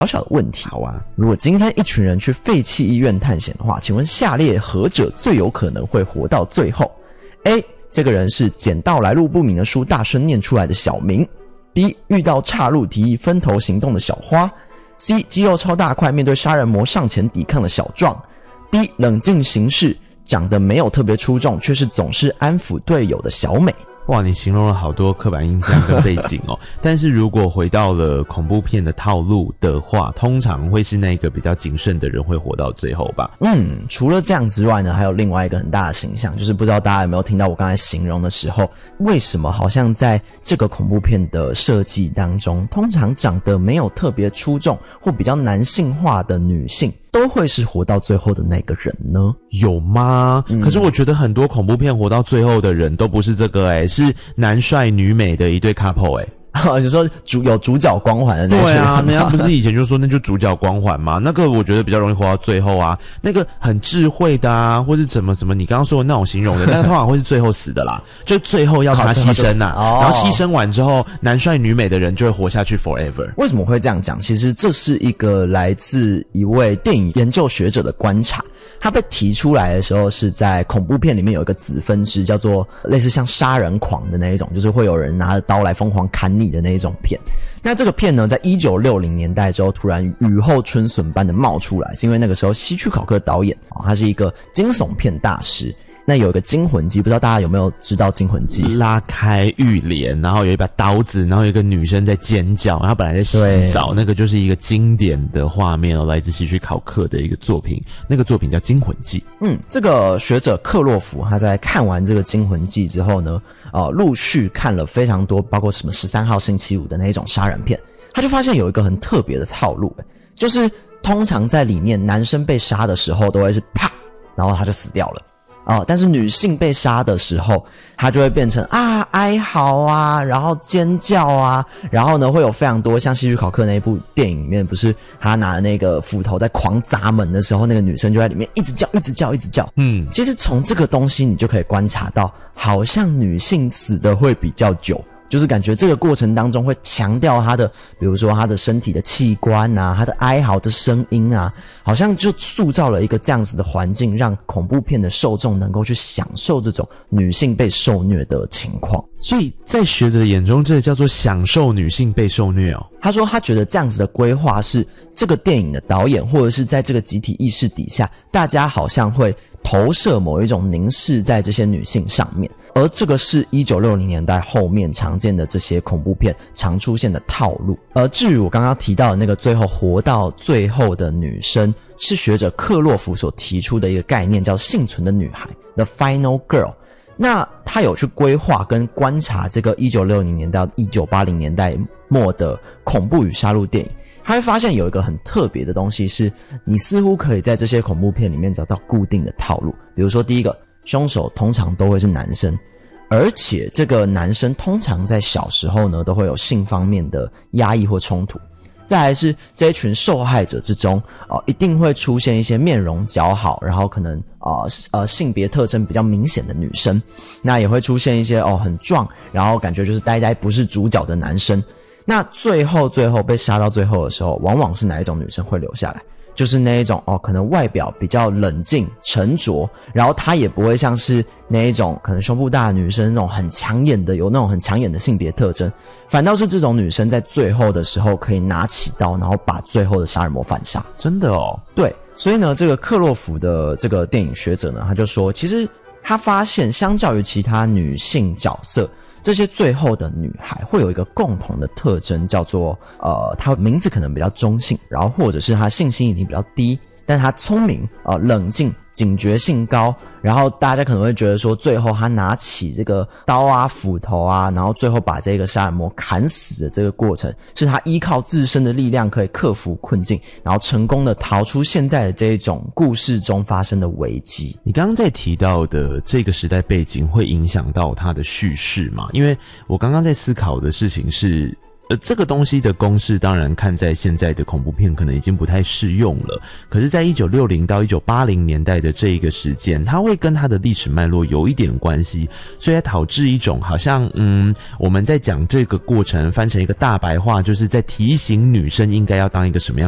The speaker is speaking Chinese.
小小的问题。 好啊， 如果今天一群人去废弃医院探险的话，请问下列何者最有可能会活到最后？ A. 这个人是捡到来路不明的书大声念出来的小明。 B. 遇到岔路提议分头行动的小花。 C. 肌肉超大块面对杀人魔上前抵抗的小壮。 D. 冷静行事长得没有特别出众却是总是安抚队友的小美。 哇，你形容了好多刻板印象跟背景哦。但是如果回到了恐怖片的套路的话，通常会是那个比较谨慎的人会活到最后吧。 除了这样之外呢，还有另外一个很大的形象，就是不知道大家有没有听到我刚才形容的时候，为什么好像在这个恐怖片的设计当中，通常长得没有特别出众或比较男性化的女性都会是活到最后的那个人呢？ 有吗？可是我觉得很多恐怖片活到最后的人都不是这个是男帅女美的一对 couple 就说有主角光环的那些。 对啊，人家不是以前就说那就主角光环嘛，那个我觉得比较容易活到最后啊。那个很智慧的啊，或是怎么你刚刚说的那种形容的，那个通常会是最后死的啦，就最后要他牺牲然后牺牲完之后，男帅女美的人就会活下去 forever。 为什么会这样讲？其实这是一个来自一位电影研究学者的观察。他被提出来的时候是在恐怖片里面有一个子分支，叫做类似像杀人狂的那一种，就是会有人拿着刀来疯狂砍你的那一种片。那这个片呢，在1960年代之后突然雨后春笋般的冒出来，是因为那个时候希区考克导演他是一个惊悚片大师。那有一个惊魂记，不知道大家有没有知道惊魂记？ 拉开浴帘，然后有一把刀子，然后有一个女生在尖叫，然后本来在洗澡，那个就是一个经典的画面来自希区考克的一个作品，那个作品叫惊魂记。 这个学者克洛弗他在看完这个惊魂记之后呢，陆续看了非常多包括什么13号星期五的那一种杀人片，他就发现有一个很特别的套路，就是通常在里面男生被杀的时候都会是啪，然后他就死掉了。但是女性被杀的时候，她就会变成哀嚎啊，然后尖叫啊，然后呢会有非常多像希区考克那一部电影里面，不是他拿的那个斧头在狂砸门的时候，那个女生就在里面一直叫一直叫一直叫。其实从这个东西你就可以观察到，好像女性死的会比较久。就是感觉这个过程当中会强调她的，比如说她的身体的器官啊，她的哀嚎的声音啊，好像就塑造了一个这样子的环境，让恐怖片的受众能够去享受这种女性被受虐的情况。 所以在学者的眼中，这叫做享受女性被受虐哦。 他说他觉得这样子的规划是这个电影的导演，或者是在这个集体意识底下，大家好像会投射某一种凝视在这些女性上面，而这个是1960年代后面常见的这些恐怖片常出现的套路。而至于我刚刚提到的那个最后活到最后的女生，是学者克洛弗所提出的一个概念，叫幸存的女孩 The Final Girl。那他有去规划跟观察这个1960年代到1980年代末的恐怖与杀戮电影，他会发现有一个很特别的东西，是你似乎可以在这些恐怖片里面找到固定的套路。比如说第一个，凶手通常都会是男生，而且这个男生通常在小时候呢都会有性方面的压抑或冲突。再来是这一群受害者之中一定会出现一些面容姣好，然后可能性别特征比较明显的女生，那也会出现一些很壮，然后感觉就是呆呆不是主角的男生。那最后被杀到最后的时候，往往是哪一种女生会留下来？就是那一种可能外表比较冷静沉着，然后她也不会像是那一种可能胸部大的女生那种很抢眼的，有那种很抢眼的性别特征，反倒是这种女生在最后的时候可以拿起刀，然后把最后的杀人魔反杀。 真的哦？ 对，所以呢这个克洛弗的这个电影学者呢，他就说其实他发现相较于其他女性角色，这些最后的女孩会有一个共同的特征，叫做她名字可能比较中性，然后或者是她性吸引力比较低，但她聪明冷静警觉性高，然后大家可能会觉得说最后她拿起这个刀啊斧头啊，然后最后把这个杀人魔砍死的这个过程是她依靠自身的力量可以克服困境，然后成功的逃出现在的这一种故事中发生的危机。 你刚刚在提到的这个时代背景会影响到它的叙事嘛？因为我刚刚在思考的事情是这个东西的公式当然看在现在的恐怖片可能已经不太适用了，可是在1960到1980年代的这一个时间，它会跟它的历史脉络有一点关系，所以它导致一种好像我们在讲这个过程翻成一个大白话，就是在提醒女生应该要当一个什么样